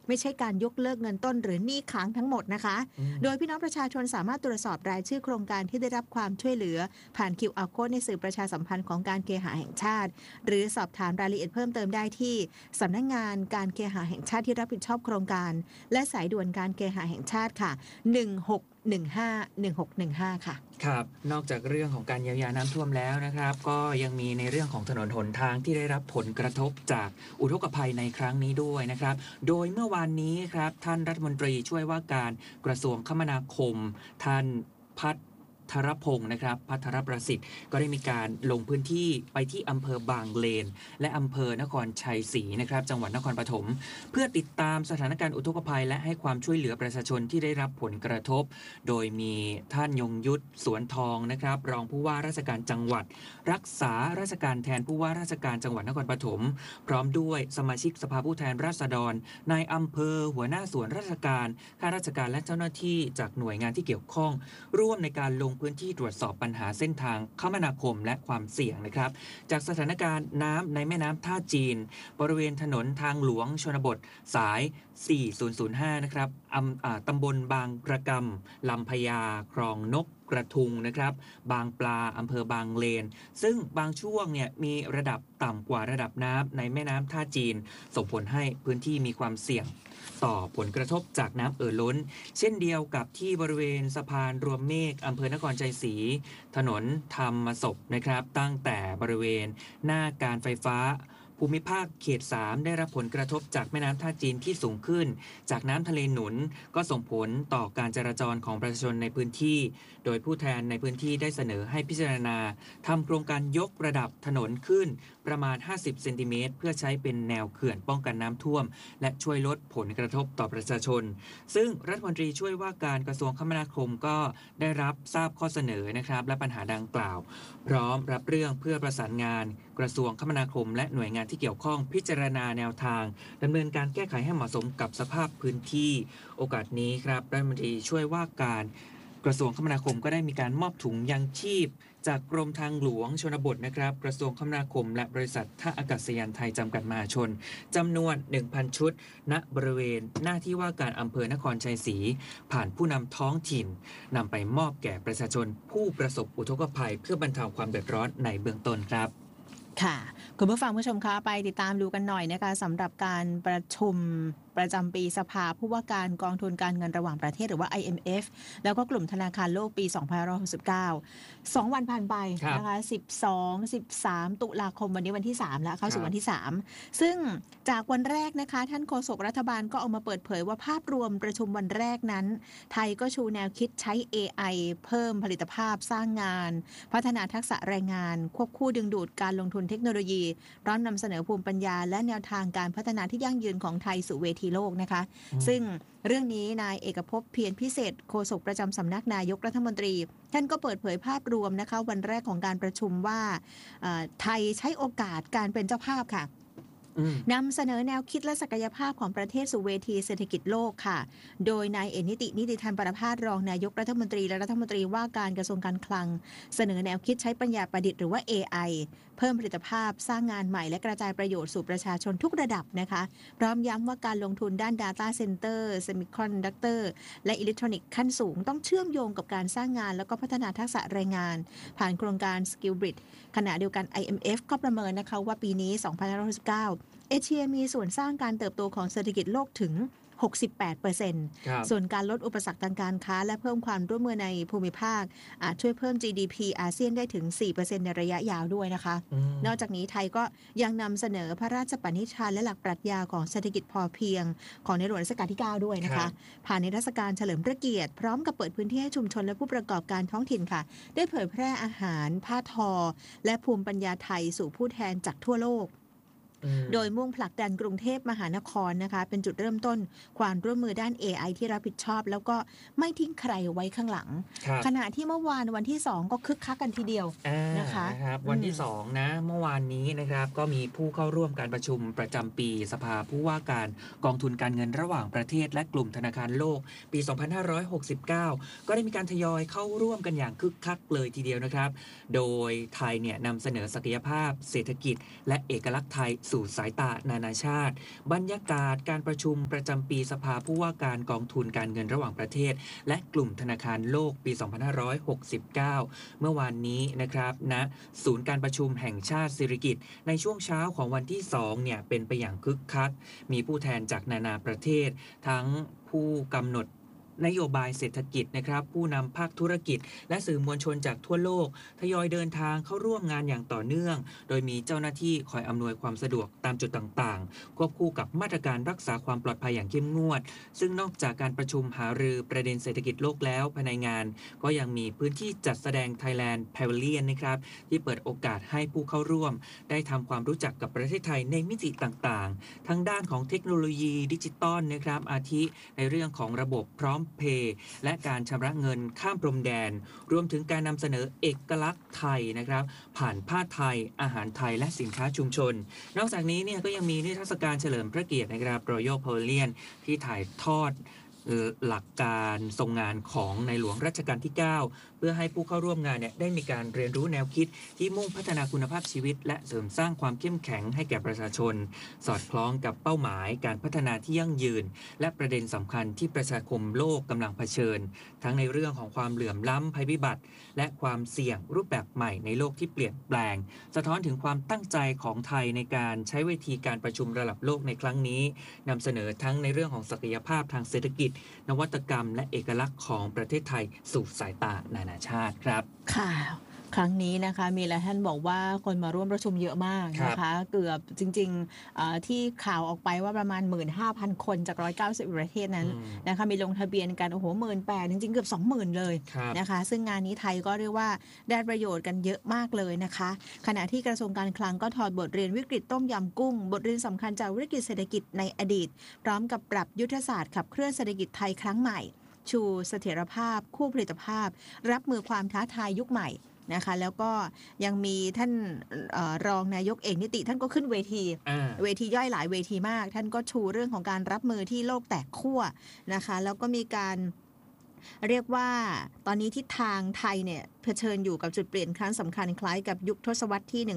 ไม่ใช่การยกเลิกเงินต้นหรือหนี้ค้างทั้งหมดนะคะโดยพี่น้องประชาชนสามารถตรวจสอบรายชื่อโครงการที่ได้รับความช่วยเหลือผ่าน QR Code ในสื่อประชาสัมพันธ์ของการเคหะแห่งชาติหรือสอบถามรายละเอียดเพิ่มเติมได้ที่สำนักงานการเคหะแห่งชาติที่รับผิดชอบโครงการและสายด่วนการเคหะแห่งชาติค่ะ1615 ค่ะครับนอกจากเรื่องของการเยียวยาน้ำท่วมแล้วนะครับก็ยังมีในเรื่องของถนนหนทางที่ได้รับผลกระทบจากอุทกภัยในครั้งนี้ด้วยนะครับโดยเมื่อวานนี้ครับท่านรัฐมนตรีช่วยว่าการกระทรวงคมนาคมท่านพัทรพงศ์นะครับพัทรประสิทธิ์ก็ได้มีการลงพื้นที่ไปที่อำเภอบางเลนและอำเภอนครชัยศรีนะครับจังหวัดนครปฐมเพื่อติดตามสถานการณ์อุทกภัยและให้ความช่วยเหลือประชาชนที่ได้รับผลกระทบโดยมีท่านยงยุทธสวนทองนะครับรองผู้ว่าราชการจังหวัดรักษาราชการแทนผู้ว่าราชการจังหวัดนครปฐมพร้อมด้วยสมาชิกสภาผู้แทนราษฎรนายอำเภอหัวหน้าส่วนราชการข้าราชการและเจ้าหน้าที่จากหน่วยงานที่เกี่ยวข้องร่วมในการลงพื้นที่ตรวจสอบปัญหาเส้นทางคมนาคมและความเสี่ยงนะครับจากสถานการณ์น้ำในแม่น้ำท่าจีนบริเวณถนนทางหลวงชนบทสาย4005นะครับตำบลบางกระกำลำพญาคลองนกกระทุงนะครับบางปลาอำเภอบางเลนซึ่งบางช่วงเนี่ยมีระดับต่ำกว่าระดับน้ำในแม่น้ำท่าจีนส่งผลให้พื้นที่มีความเสี่ยงต่อผลกระทบจากน้ำล้นเช่นเดียวกับที่บริเวณสะพานรวมเมฆอำเภอนครชัยศรีถนนธรรมศพนะครับตั้งแต่บริเวณหน้าการไฟฟ้าภูมิภาคเขต3ได้รับผลกระทบจากแม่น้ำท่าจีนที่สูงขึ้นจากน้ำทะเลหนุนก็ส่งผลต่อการจราจรของประชาชนในพื้นที่โดยผู้แทนในพื้นที่ได้เสนอให้พิจารณาทำโครงการยกระดับถนนขึ้นประมาณ50เซนติเมตรเพื่อใช้เป็นแนวเขื่อนป้องกันน้ำท่วมและช่วยลดผลกระทบต่อประชาชนซึ่งรัฐมนตรีช่วยว่าการกระทรวงคมนาคมก็ได้รับทราบข้อเสนอนะครับและปัญหาดังกล่าวพร้อมรับเรื่องเพื่อประสานงานกระทรวงคมนาคมและหน่วยงานที่เกี่ยวข้องพิจารณาแนวทางดำเนินการแก้ไขให้เหมาะสมกับสภาพพื้นที่โอกาสนี้ครับรัฐมนตรีช่วยว่าการกระทรวงคมนาคมก็ได้มีการมอบถุงยังชีพจากกรมทางหลวงชนบทนะครับกระทรวงคมนาคมและบริษัทท่าอากาศยานไทยจำกัดมหาชนจำนวน 1,000 ชุดณบริเวณหน้าที่ว่าการอำเภอนครชัยศรีผ่านผู้นำท้องถิ่นนำไปมอบแก่ประชาชนผู้ประสบอุทกภัยเพื่อบรรเทาความเดือดร้อนในเบื้องต้นครับค่ะคุณผู้ฟังผู้ชมคะไปติดตามดูกันหน่อยนะคะสำหรับการประชุมประจำปีสภาผู้ว่าการกองทุนการเงินระหว่างประเทศหรือว่า IMF แล้วก็กลุ่มธนาคารโลกปี2569 2 วันผ่านไปนะคะ12-13 ตุลาคมวันนี้วันที่3แล้วเข้าสู่วันที่3ซึ่งจากวันแรกนะคะท่านโฆษกรัฐบาลก็ออกมาเปิดเผยว่าภาพรวมประชุมวันแรกนั้นไทยก็ชูแนวคิดใช้ AI เพิ่มผลิตภาพสร้างงานพัฒนาทักษะแรงงานควบคู่ดึงดูดการลงทุนเทคโนโลยีพร้อมนำเสนอภูมิปัญญาและแนวทางการพัฒนาที่ยั่งยืนของไทยสู่เวทีโลกนะคะซึ่งเรื่องนี้นายเอกภพเพียรพิเศษโฆษกประจำสำนักนายกรัฐมนตรีท่านก็เปิดเผยภาพรวมนะคะวันแรกของการประชุมว่าไทยใช้โอกาสการเป็นเจ้าภาพค่ะนำเสนอแนวคิดและศักยภาพของประเทศสู่เวทีเศรษฐกิจโลกค่ะโดยนายเอนิติธรรมประภาสรองนายกรัฐมนตรีและรัฐมนตรีว่าการกระทรวงการคลังเสนอแนวคิดใช้ปัญญาประดิษฐ์หรือว่า AI เพิ่มผลิตภาพสร้างงานใหม่และกระจายประโยชน์สู่ประชาชนทุกระดับนะคะพร้อมย้ำว่าการลงทุนด้าน Data Center Semiconductor และอิเล็กทรอนิกส์ขั้นสูงต้องเชื่อมโยงกับการสร้างงานแล้วก็พัฒนาทักษะแรงงานผ่านโครงการ Skill Bridge ขณะเดียวกัน IMF ก็ประเมินนะคะว่าปีนี้2569เอเชียมีส่วนสร้างการเติบโตของเศรษฐกิจโลกถึง 68% ส่วนการลดอุปสรรคทางการค้าและเพิ่มความร่วมมือในภูมิภาคอาจช่วยเพิ่ม GDP อาเซียนได้ถึง 4% ในระยะยาวด้วยนะคะนอกจากนี้ไทยก็ยังนำเสนอพระราชปณิธานและหลักปรัชญาของเศรษฐกิจพอเพียงของในหลวงรัชกาลที่ 9 ด้วยนะคะผ่านนิทรรศการเฉลิมพระเกียรติพร้อมกับเปิดพื้นที่ให้ชุมชนและผู้ประกอบการท้องถิ่นค่ะได้เผยแพร่อาหารผ้าทอและภูมิปัญญาไทยสู่ผู้แทนจากทั่วโลกโดยมุ่งผลักดันกรุงเทพมหานครนะคะเป็นจุดเริ่มต้นความร่วมมือด้าน AI ที่รับผิดชอบแล้วก็ไม่ทิ้งใครไว้ข้างหลังขณะที่เมื่อวานวันที่2ก็คึกคักกันทีเดียวนะคะวันที่2นะเมื่อวานนี้นะครับก็มีผู้เข้าร่วมการประชุมประจำปีสภาผู้ว่าการกองทุนการเงินระหว่างประเทศและกลุ่มธนาคารโลกปี2569ก็ได้มีการทยอยเข้าร่วมกันอย่างคึกคักเลยทีเดียวนะครับโดยไทยเนี่ยนำเสนอศักยภาพเศรษฐกิจและเอกลักษณ์ไทยสู่สายตานานาชาติบรรยากาศการประชุมประจำปีสภาผู้ว่าการกองทุนการเงินระหว่างประเทศและกลุ่มธนาคารโลกปี 2569 เมื่อวานนี้นะครับณศูนย์การประชุมแห่งชาติสิริกิติ์ในช่วงเช้าของวันที่2เนี่ยเป็นไปอย่างคึกคักมีผู้แทนจากนานาประเทศทั้งผู้กำหนดนโยบายเศรษฐกิจนะครับผู้นำภาคธุรกิจและสื่อมวลชนจากทั่วโลกทยอยเดินทางเข้าร่วมงานอย่างต่อเนื่องโดยมีเจ้าหน้าที่คอยอำนวยความสะดวกตามจุดต่างๆควบคู่กับมาตรการรักษาความปลอดภัยอย่างเข้มงวดซึ่งนอกจากการประชุมหารือประเด็นเศรษฐกิจโลกแล้วภายในงานก็ยังมีพื้นที่จัดแสดง Thailand Pavilion นะครับที่เปิดโอกาสให้ผู้เข้าร่วมได้ทำความรู้จักกับประเทศไทยในมิติต่างๆทั้งด้านของเทคโนโลยีดิจิตอลนะครับอาทิในเรื่องของระบบพร้อมเพย์และการชำระเงินข้ามพรมแดนรวมถึงการนำเสนอเอกลักษณ์ไทยนะครับผ่านผ้าไทยอาหารไทยและสินค้าชุมชนนอกจากนี้เนี่ยก็ยังมีนิทรรศการเฉลิมพระเกียรตินะครับ Royal Pavilion ที่ถ่ายทอดหลักการทรงงานของในหลวงรัชกาลที่ 9 เพื่อให้ผู้เข้าร่วมงานเนี่ยได้มีการเรียนรู้แนวคิดที่มุ่งพัฒนาคุณภาพชีวิตและเสริมสร้างความเข้มแข็งให้แก่ประชาชนสอดคล้องกับเป้าหมายการพัฒนาที่ยั่งยืนและประเด็นสำคัญที่ประชาคมโลกกำลังเผชิญทั้งในเรื่องของความเหลื่อมล้ำภัยพิบัติและความเสี่ยงรูปแบบใหม่ในโลกที่เปลี่ยนแปลงสะท้อนถึงความตั้งใจของไทยในการใช้เวทีการประชุมระดับโลกในครั้งนี้นำเสนอทั้งในเรื่องของศักยภาพทางเศรษฐกิจนวัตกรรมและเอกลักษณ์ของประเทศไทยสู่สายตานานาชาติครับค่ะครั้งนี้นะคะมีหลายท่านบอกว่าคนมาร่วมประชุมเยอะมากนะคะเกือบจริงๆที่ข่าวออกไปว่าประมาณ 15,000 คนจาก190ประเทศนั้นนะคะมีลงทะเบียนกันโอ้โห 18,000 จริงๆเกือบ 20,000 เลยนะคะซึ่งงานนี้ไทยก็เรียกว่าได้ประโยชน์กันเยอะมากเลยนะคะขณะที่กระทรวงการคลังก็ถอดบทเรียนวิกฤตต้มยำกุ้งบทเรียนสำคัญจากวิกฤตเศรษฐกิจในอดีตพร้อมกับปรับยุทธศาสตร์ขับเคลื่อนเศรษฐกิจไทยครั้งใหม่ชูเสถียรภาพคู่ผลิตภาพรับมือความท้าทายยุคใหม่นะคะแล้วก็ยังมีท่านรองนายกเอกนิติท่านก็ขึ้นเวทีย่อยหลายเวทีมากท่านก็ชูเรื่องของการรับมือที่โลกแตกขั้วนะคะแล้วก็มีการเรียกว่าตอนนี้ทิศทางไทยเนี่ยเผชิญอยู่กับจุดเปลี่ยนครั้งสำคัญคล้ายกับยุคทศวรรษที่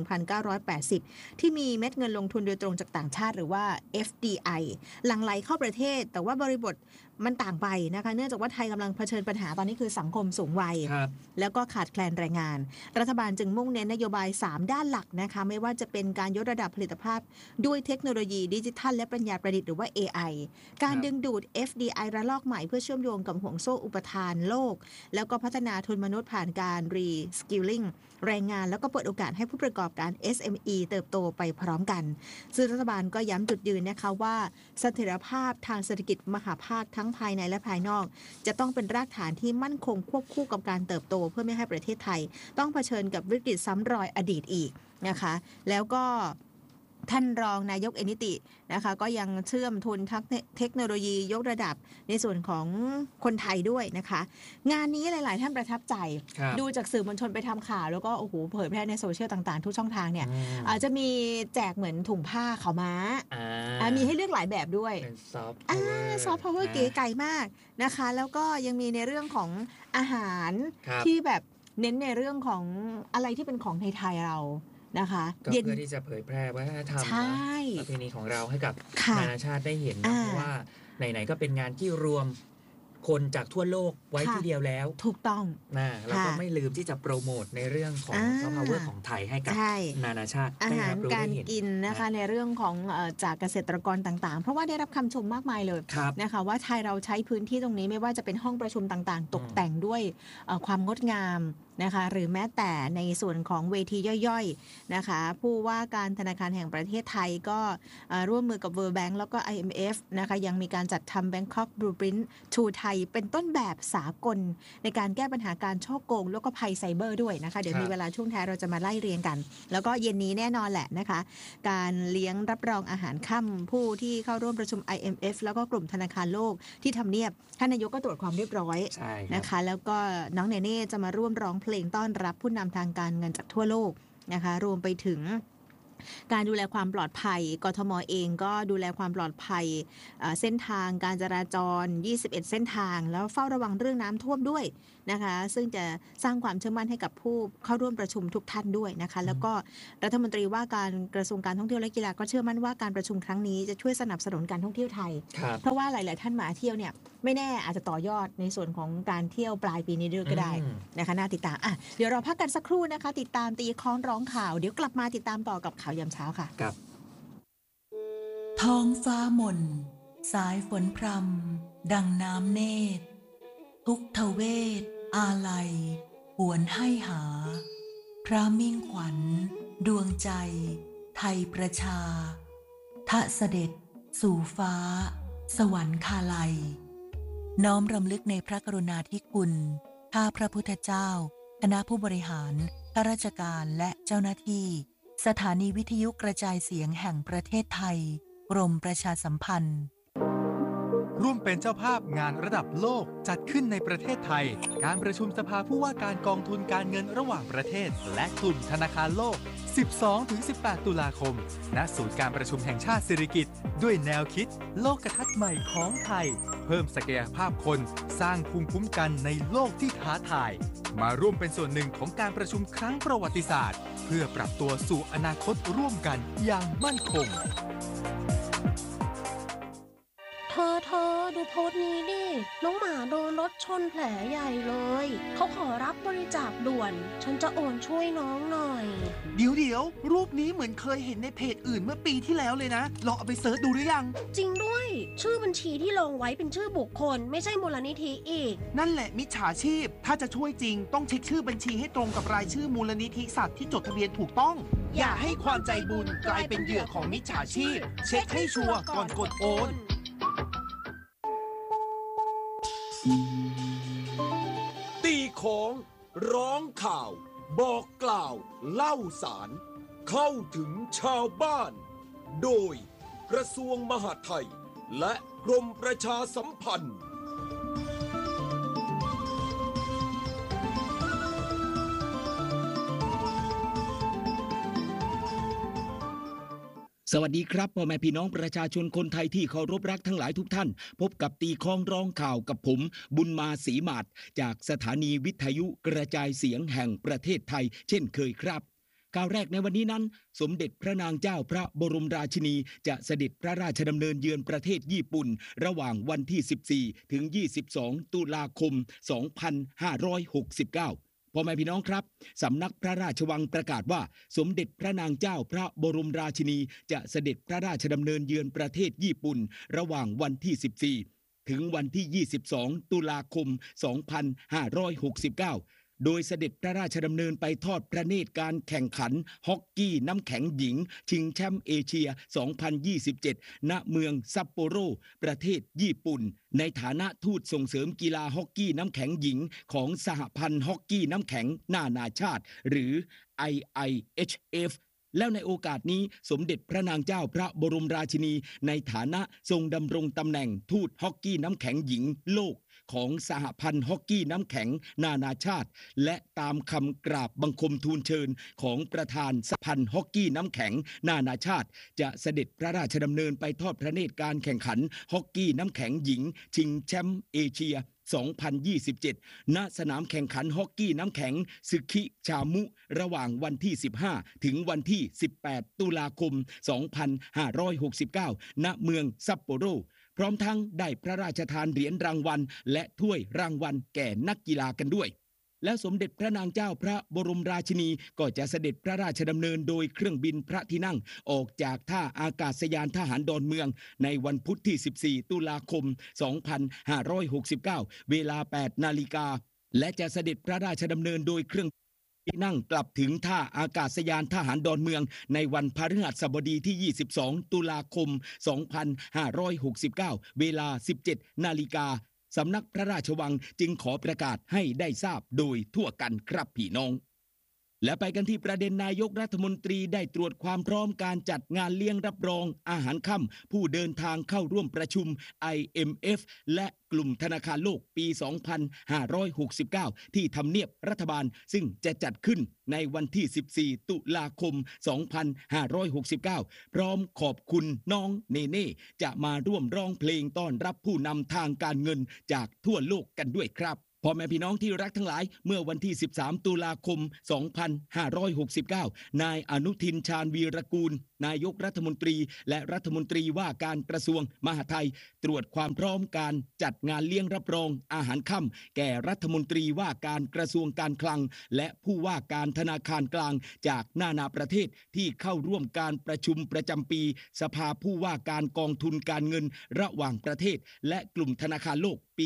1980 ที่มีเม็ดเงินลงทุนโดยตรงจากต่างชาติหรือว่า FDI หลั่งไหลเข้าประเทศแต่ว่าบริบทมันต่างไปนะคะเนื่องจากว่าไทยกำลังเผชิญปัญหาตอนนี้คือสังคมสูงวัยแล้วก็ขาดแคลนแรงงานรัฐบาลจึงมุ่งเน้นนโยบาย3ด้านหลักนะคะไม่ว่าจะเป็นการยกระดับผลิตภาพด้วยเทคโนโลยีดิจิทัลและปัญญาประดิษฐ์หรือว่า AI การดึงดูด FDI ระลอกใหม่เพื่อเชื่อมโยงกับห่วงโซ่อุปทานโลกแล้วก็พัฒนาทุนมนุษย์ผ่านการReskilling แรงงานแล้วก็เปิดโอกาสให้ผู้ประกอบการ SME เติบโตไปพร้อมกันซึ่งรัฐบาลก็ย้ำจุดยืนนะคะว่าเสถียรภาพทางเศรษฐกิจมหภาคทั้งภายในและภายนอกจะต้องเป็นรากฐานที่มั่นคงควบคู่กับการเติบโตเพื่อไม่ให้ประเทศไทยต้องเผชิญกับวิกฤตซ้ำรอยอดีตอีกนะคะแล้วก็ท่านรองนายกเอนิตินะคะก็ยังเชื่อมทุนเทคโนโลยียกระดับในส่วนของคนไทยด้วยนะคะงานนี้หลายๆท่านประทับใจดูจากสื่อมวลชนไปทำข่าวแล้วก็โอ้โหเผยแพร่ในโซเชียลต่างๆทุกช่องทางเนี่ยอาจจะมีแจกเหมือนถุงผ้าขาวม้ามีให้เลือกหลายแบบด้วยเป็นซอฟต์พาวเวอร์เก๋ไก่มากนะคะแล้วก็ยังมีในเรื่องของอาหารที่แบบเน้นในเรื่องของอะไรที่เป็นของไทยๆเรานะคะเพื่อที่จะเผยแพร่วัฒนธรรมประเพณีของเราให้กับนานาชาติได้เห็นเพราะว่าไหนๆก็เป็นงานที่รวมคนจากทั่วโลกไว้ที่เดียวแล้วถูกต้องเราก็ไม่ลืมที่จะโปรโมทในเรื่องของซอฟต์พาวเวอร์ของไทยให้กับนานาชาติอาหารการกินนะคะในเรื่องของจากเกษตรกรต่างๆเพราะว่าได้รับคำชมมากมายเลยนะคะว่าไทยเราใช้พื้นที่ตรงนี้ไม่ว่าจะเป็นห้องประชุมต่างๆตกแต่งด้วยความงดงามนะคะหรือแม้แต่ในส่วนของเวทีย่อยๆนะคะผู้ว่าการธนาคารแห่งประเทศไทยก็ร่วมมือกับ World Bank แล้วก็ IMF นะคะยังมีการจัดทำ Bangkok Blueprint to ไทยเป็นต้นแบบสากลในการแก้ปัญหาการฉ้อโกงแล้วก็ภัยไซเบอร์ด้วยนะคะเดี๋ยวมีเวลาช่วงท้ายเราจะมาไล่เรียงกันแล้วก็เย็นนี้แน่นอนแหละนะคะการเลี้ยงรับรองอาหารค่ำผู้ที่เข้าร่วมประชุม IMF แล้วก็กลุ่มธนาคารโลกที่ทำเนียบท่านนายกก็ตรวจความเรียบร้อยนะคะแล้วก็น้องเนเน่จะมาร่วมร้องเพลงต้อนรับผู้นำทางการเงินจากทั่วโลกนะคะรวมไปถึงการดูแลความปลอดภัยกทมเองก็ดูแลความปลอดภัยเส้นทางการจราจร21เส้นทางแล้วเฝ้าระวังเรื่องน้ำท่วมด้วยนะคะซึ่งจะสร้างความเชื่อมั่นให้กับผู้เข้าร่วมประชุมทุกท่านด้วยนะคะแล้วก็รัฐมนตรีว่าการกระทรวงการท่องเที่ยวและกีฬาก็เชื่อมั่นว่าการประชุมครั้งนี้จะช่วยสนับสนุนการท่องเที่ยวไทยเพราะว่าหลายๆท่านมาเที่ยวเนี่ยไม่แน่อาจจะต่อยอดในส่วนของการเที่ยวปลายปีนี้ด้วยก็ได้นะคะน่าติดตามเดี๋ยวเราพักกันสักครู่นะคะติดตามตีค้อนร้องข่าวเดี๋ยวกลับมาติดตามต่อกับข่าวยามเช้าค่ะครับท้องฟ้าหม่นสายฝนพรำดังน้ำเนตรทุกทเวทอาลัยหวนให้หาพระมิ่งขวัญดวงใจไทยประชาทะเสด็จสู่ฟ้าสวรรคาลัยน้อมรำลึกในพระกรุณาธิคุณข้าพระพุทธเจ้าคณะผู้บริหารข้าราชการและเจ้าหน้าที่สถานีวิทยุกระจายเสียงแห่งประเทศไทยกรมประชาสัมพันธ์ร่วมเป็นเจ้าภาพงานระดับโลกจัดขึ้นในประเทศไทยการประชุมสภาผู้ว่าการกองทุนการเงินระหว่างประเทศและกลุ่มธนาคารโลก 12-18 ตุลาคมณศูนย์การประชุมแห่งชาติสิริกิติ์ด้วยแนวคิดโลกทัศน์ใหม่ของไทยเพิ่มศักยภาพคนสร้างภูมิคุ้มกันในโลกที่ท้าทายมาร่วมเป็นส่วนหนึ่งของการประชุมครั้งประวัติศาสตร์เพื่อปรับตัวสู่อนาคตร่วมกันอย่างมั่นคงเธอดูโพสต์นี้ดิน้องหมาโดนรถชนแผลใหญ่เลยเขาขอรับบริจาคด่วนฉันจะโอนช่วยน้องหน่อยเดี๋ยวรูปนี้เหมือนเคยเห็นในเพจอื่นเมื่อปีที่แล้วเลยนะลองเอาไปเสิร์ชดูหรือยังจริงด้วยชื่อบัญชีที่ลงไว้เป็นชื่อบุคคลไม่ใช่มูลนิธิอีกนั่นแหละมิจฉาชีพถ้าจะช่วยจริงต้องเช็คชื่อบัญชีให้ตรงกับรายชื่อมูลนิธิสัตว์ที่จดทะเบียนถูกต้องอย่าให้ความใจบุญกลายเป็นเหยื่อของมิจฉาชีพเช็คให้ชัวร์ก่อนกดโอนตีของร้องข่าวบอกกล่าวเล่าสารเข้าถึงชาวบ้านโดยกระทรวงมหาดไทยและกรมประชาสัมพันธ์สวัสดีครับพ่อแม่พี่น้องประชาชนคนไทยที่เคารพรักทั้งหลายทุกท่านพบกับตีค้องร้องข่าวกับผมบุญมาศรีมาศจากสถานีวิทยุกระจายเสียงแห่งประเทศไทยเช่นเคยครับข่าวแรกในวันนี้นั้นสมเด็จพระนางเจ้าพระบรมราชินีจะเสด็จพระราชดำเนินเยือนประเทศญี่ปุ่นระหว่างวันที่14ถึง22ตุลาคม2569พ่อแม่พี่น้องครับสำนักพระราชวังประกาศว่าสมเด็จพระนางเจ้าพระบรมราชินีจะเสด็จพระราชดำเนินเยือนประเทศญี่ปุ่นระหว่างวันที่14ถึงวันที่22ตุลาคม2569โดยเสด็จพระราชดำเนินไปทอดพระเนตรการแข่งขันฮอกกี้น้ำแข็งหญิงชิงแชมป์เอเชีย 2027 ณ เมืองซัปโปโรประเทศญี่ปุ่นในฐานะทูตส่งเสริมกีฬาฮอกกี้น้ำแข็งหญิงของสหพันธ์ฮอกกี้น้ำแข็งนานาชาติหรือ IIHF แล้วในโอกาสนี้สมเด็จพระนางเจ้าพระบรมราชินีในฐานะทรงดำรงตำแหน่งทูตฮอกกี้น้ำแข็งหญิงโลกของสหพันธ์ฮอกกี้น้ำแข็งนานาชาติและตามคำกราบบังคมทูลเชิญของประธานสหพันธ์ฮอกกี้น้ำแข็งนานาชาติจะเสด็จพระราชดำเนินไปทอดพระเนตรการแข่งขันฮอกกี้น้ำแข็งหญิงชิงแชมป์เอเชีย 2027 ณ สนามแข่งขันฮอกกี้น้ำแข็งซึคิชามุระหว่างวันที่15ถึงวันที่18ตุลาคม2569ณ เมืองซัปโปโรพร้อมทั้งได้พระราชทานเหรียญรางวัลและถ้วยรางวัลแก่นักกีฬากันด้วยและสมเด็จพระนางเจ้าพระบรมราชินีก็จะเสด็จพระราชดำเนินโดยเครื่องบินพระที่นั่งออกจากท่าอากาศยานทหารดอนเมืองในวันพุธที่14ตุลาคม2569เวลา 8 นาฬิกาและจะเสด็จพระราชดำเนินโดยเครื่องที่นั่งกลับถึงท่าอากาศยานทหารดอนเมืองในวันพฤหัสบดีที่22ตุลาคม2569เวลา 17 นาฬิกาสำนักพระราชวังจึงขอประกาศให้ได้ทราบโดยทั่วกันครับพี่น้องและไปกันที่ประเด็นนายกรัฐมนตรีได้ตรวจความพร้อมการจัดงานเลี้ยงรับรองอาหารค่ำผู้เดินทางเข้าร่วมประชุม IMF และกลุ่มธนาคารโลกปี 2569 ที่ทำเนียบรัฐบาลซึ่งจะจัดขึ้นในวันที่ 14 ตุลาคม 2569 พร้อมขอบคุณน้องเนเน่จะมาร่วมร้องเพลงต้อนรับผู้นำทางการเงินจากทั่วโลกกันด้วยครับพ่อแม่พี่น้องที่รักทั้งหลายเมื่อวันที่ 13 ตุลาคม 2569 นายอนุทินชาญวีรกูลนายกรัฐมนตรีและรัฐมนตรีว่าการกระทรวงมหาดไทยตรวจความพร้อมการจัดงานเลี้ยงรับรองอาหารค่ำแก่รัฐมนตรีว่าการกระทรวงการคลังและผู้ว่าการธนาคารกลางจากนานาประเทศที่เข้าร่วมการประชุมประจำปีสภาผู้ว่าการกองทุนการเงินระหว่างประเทศและกลุ่มธนาคารโลกปี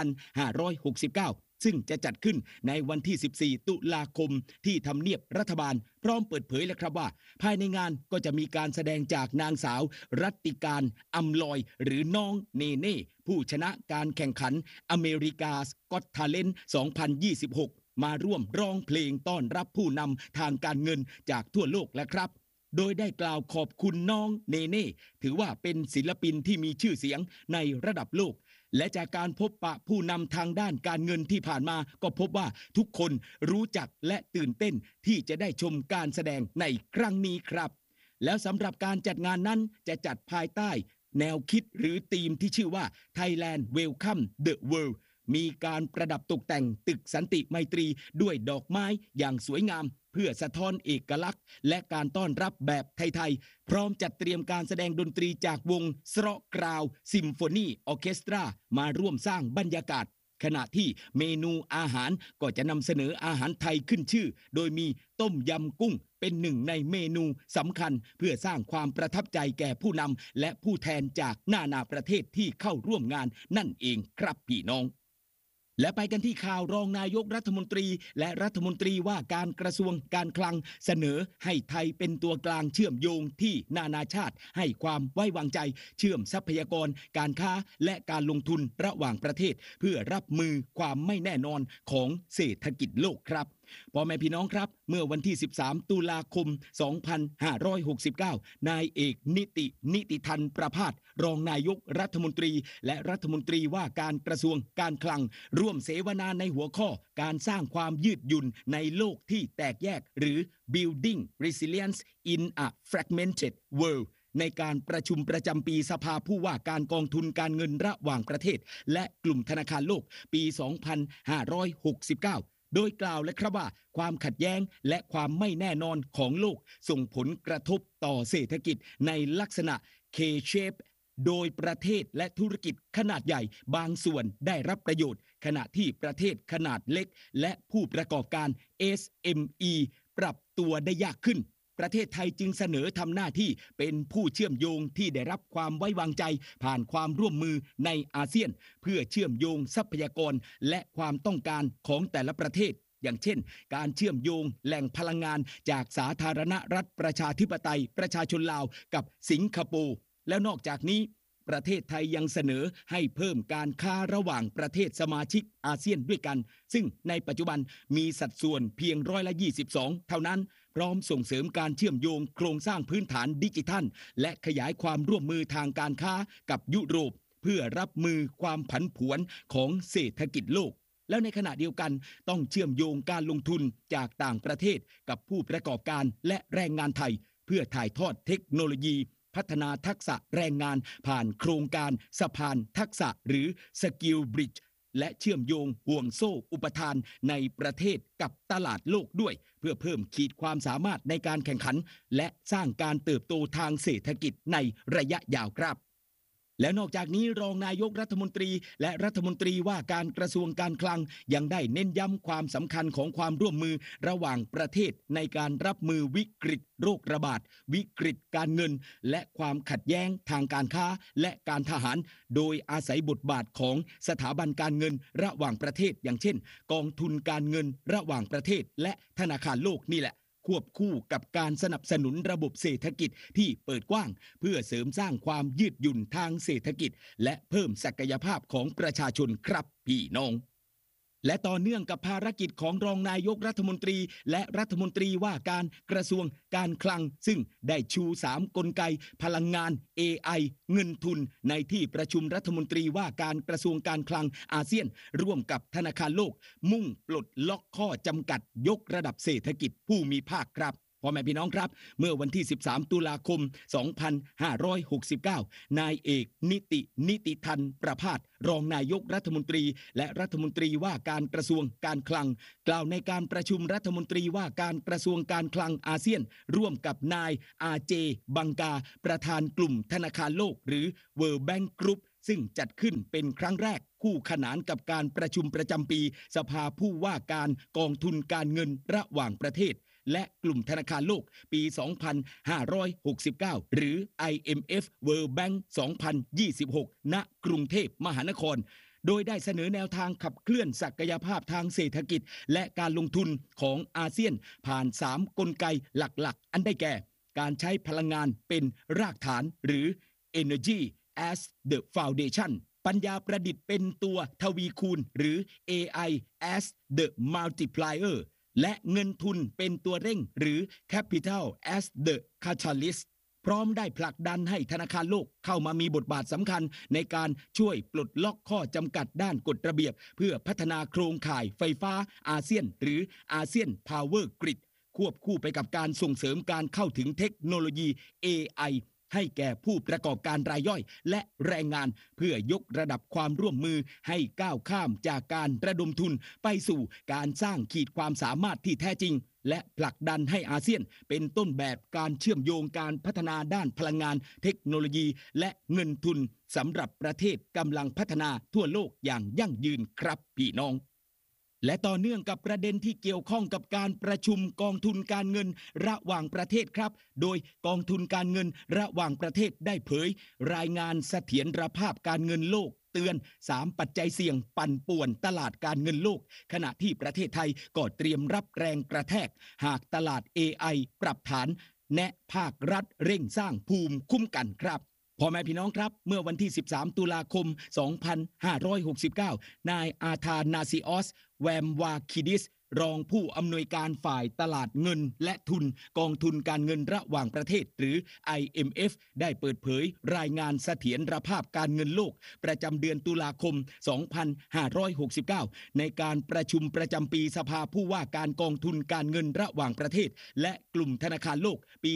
2569 ซึ่งจะจัดขึ้นในวันที่ 14 ตุลาคมที่ทำเนียบรัฐบาลพร้อมเปิดเผยเลยครับว่าภายในงานก็จะมีการแสดงจากนางสาวรัตติการอำลอยหรือน้องเนเน่ผู้ชนะการแข่งขันอเมริกาสก็อตทาเลนต์ 2026 มาร่วมร้องเพลงต้อนรับผู้นำทางการเงินจากทั่วโลกแล้วครับโดยได้กล่าวขอบคุณน้องเนเน่ถือว่าเป็นศิลปินที่มีชื่อเสียงในระดับโลกและจากการพบปะผู้นำทางด้านการเงินที่ผ่านมาก็พบว่าทุกคนรู้จักและตื่นเต้นที่จะได้ชมการแสดงในครั้งนี้ครับแล้วสำหรับการจัดงานนั้นจะจัดภายใต้แนวคิดหรือธีมที่ชื่อว่า Thailand Welcome the World มีการประดับตกแต่งตึกสันติไมตรีด้วยดอกไม้อย่างสวยงามเพื่อสะท้อนเอกลักษณ์และการต้อนรับแบบไทยๆพร้อมจัดเตรียมการแสดงดนตรีจากวงสระกราวซิมโฟนีออร์เคสตรามาร่วมสร้างบรรยากาศขณะที่เมนูอาหารก็จะนำเสนออาหารไทยขึ้นชื่อโดยมีต้มยำกุ้งเป็นหนึ่งในเมนูสำคัญเพื่อสร้างความประทับใจแก่ผู้นำและผู้แทนจากนานาประเทศที่เข้าร่วมงานนั่นเองครับพี่น้องและไปกันที่ข่าวรองนายกรัฐมนตรีและรัฐมนตรีว่าการกระทรวงการคลังเสนอให้ไทยเป็นตัวกลางเชื่อมโยงที่นานาชาติให้ความไว้วางใจเชื่อมทรัพยากรการค้าและการลงทุนระหว่างประเทศเพื่อรับมือความไม่แน่นอนของเศรษฐกิจโลกครับพ่อแม่พี่น้องครับเมื่อวันที่ 13 ตุลาคม 2569 นายเอกนิติธันประภาสรองนายกรัฐมนตรีและรัฐมนตรีว่าการกระทรวงการคลังร่วมเสวนาในหัวข้อการสร้างความยืดหยุ่นในโลกที่แตกแยกหรือ Building Resilience in a Fragmented World ในการประชุมประจำปีสภาผู้ว่าการกองทุนการเงินระหว่างประเทศและกลุ่มธนาคารโลกปี 2569โดยกล่าวและครับว่าความขัดแย้งและความไม่แน่นอนของโลกส่งผลกระทบต่อเศรษฐกิจในลักษณะ K-shape โดยประเทศและธุรกิจขนาดใหญ่บางส่วนได้รับประโยชน์ขณะที่ประเทศขนาดเล็กและผู้ประกอบการ SME ปรับตัวได้ยากขึ้นประเทศไทยจึงเสนอทำหน้าที่เป็นผู้เชื่อมโยงที่ได้รับความไว้วางใจผ่านความร่วมมือในอาเซียนเพื่อเชื่อมโยงทรัพยากรและความต้องการของแต่ละประเทศอย่างเช่นการเชื่อมโยงแหล่งพลังงานจากสาธารณรัฐประชาธิปไตยประชาชนลาวกับสิงคโปร์แล้วนอกจากนี้ประเทศไทยยังเสนอให้เพิ่มการค้าระหว่างประเทศสมาชิกอาเซียนด้วยกันซึ่งในปัจจุบันมีสัดส่วนเพียง22%เท่านั้นพร้อมส่งเสริมการเชื่อมโยงโครงสร้างพื้นฐานดิจิทัลและขยายความร่วมมือทางการค้ากับยุโรปเพื่อรับมือความผันผวนของเศรษฐกิจโลกแล้วในขณะเดียวกันต้องเชื่อมโยงการลงทุนจากต่างประเทศกับผู้ประกอบการและแรงงานไทยเพื่อถ่ายทอดเทคโนโลยีพัฒนาทักษะแรงงานผ่านโครงการสะพานทักษะหรือ Skill Bridge และเชื่อมโยงห่วงโซ่อุปทานในประเทศกับตลาดโลกด้วยเพื่อเพิ่มขีดความสามารถในการแข่งขันและสร้างการเติบโตทางเศรษฐกิจในระยะยาวครับและนอกจากนี้รองนายกรัฐมนตรีและรัฐมนตรีว่าการกระทรวงการคลังยังได้เน้นย้ำความสำคัญของความร่วมมือระหว่างประเทศในการรับมือวิกฤตโรคระบาดวิกฤตการเงินและความขัดแย้งทางการค้าและการทหารโดยอาศัยบทบาทของสถาบันการเงินระหว่างประเทศอย่างเช่นกองทุนการเงินระหว่างประเทศและธนาคารโลกนี่แหละควบคู่กับการสนับสนุนระบบเศรษฐกิจที่เปิดกว้างเพื่อเสริมสร้างความยืดหยุ่นทางเศรษฐกิจและเพิ่มศักยภาพของประชาชนครับพี่น้องและต่อเนื่องกับภารกิจของรองนายกรัฐมนตรีและรัฐมนตรีว่าการกระทรวงการคลังซึ่งได้ชู3กลไกพลังงาน AI เงินทุนในที่ประชุมรัฐมนตรีว่าการกระทรวงการคลังอาเซียนร่วมกับธนาคารโลกมุ่งปลดล็อกข้อจำกัดยกระดับเศรษฐกิจภูมิภาคครับพ่อแม่พี่น้องครับเมื่อวันที่13ตุลาคม2569นายเอกนิติทันประภาสรองนายกรัฐมนตรีและรัฐมนตรีว่าการกระทรวงการคลังกล่าวในการประชุมรัฐมนตรีว่าการกระทรวงการคลังอาเซียนร่วมกับนายอาเจบังกาประธานกลุ่มธนาคารโลกหรือ World Bank Group ซึ่งจัดขึ้นเป็นครั้งแรกคู่ขนานกับการประชุมประจำปีสภาผู้ว่าการกองทุนการเงินระหว่างประเทศและกลุ่มธนาคารโลกปี 2569 หรือ IMF World Bank 2026 ณ กรุงเทพมหานครโดยได้เสนอแนวทางขับเคลื่อนศักยภาพทางเศรษฐกิจและการลงทุนของอาเซียนผ่าน3กลไกหลักๆอันได้แก่การใช้พลังงานเป็นรากฐานหรือ Energy as the Foundation ปัญญาประดิษฐ์เป็นตัวทวีคูณหรือ AI as the Multiplier และเงินทุนเป็นตัวเร่งหรือ Capital as the Catalyst พร้อมได้ผลักดันให้ธนาคารโลกเข้ามามีบทบาทสำคัญในการช่วยปลดล็อกข้อจำกัดด้านกฎระเบียบเพื่อพัฒนาโครงข่ายไฟฟ้าอาเซียนหรืออาเซียน Power Grid ควบคู่ไปกับการส่งเสริมการเข้าถึงเทคโนโลยี AI ให้แก่ผู้ประกอบการรายย่อยและแรงงานเพื่อยกระดับความร่วมมือให้ก้าวข้ามจากการระดมทุนไปสู่การสร้างขีดความสามารถที่แท้จริงและผลักดันให้อาเซียนเป็นต้นแบบการเชื่อมโยงการพัฒนาด้านพลังงานเทคโนโลยีและเงินทุนสำหรับประเทศกำลังพัฒนาทั่วโลกอย่างยั่งยืนครับพี่น้องและต่อเนื่องกับประเด็นที่เกี่ยวข้องกับการประชุมกองทุนการเงินระหว่างประเทศครับโดยกองทุนการเงินระหว่างประเทศได้เผยรายงานเสถียรภาพการเงินโลกเตือน3ปัจจัยเสี่ยงปั่นป่วนตลาดการเงินโลกขณะที่ประเทศไทยก็เตรียมรับแรงกระแทกหากตลาด AI ปรับฐานแนะภาครัฐเร่งสร้างภูมิคุ้มกันครับพ่อแม่พี่น้องครับเมื่อวันที่13ตุลาคม2569นายอาธานาซิออสแวมวาคิดิสรองผู้อำนวยการฝ่ายตลาดเงินและทุนกองทุนการเงินระหว่างประเทศหรือ IMF ได้เปิดเผยรายงานเสถียรภาพการเงินโลกประจำเดือนตุลาคม2569ในการประชุมประจำปีสภาผู้ว่าการกองทุนการเงินระหว่างประเทศและกลุ่มธนาคารโลกปี